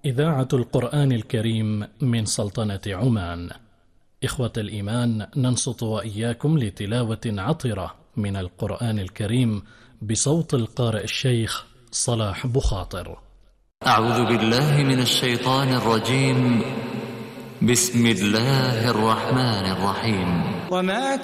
إذاعة القرآن الكريم من سلطنة عمان. إخوة الإيمان، ننصت وإياكم لتلاوة عطرة من القرآن الكريم بصوت القارئ الشيخ صلاح بخاطر. أعوذ بالله من الشيطان الرجيم. بسم الله الرحمن الرحيم. وما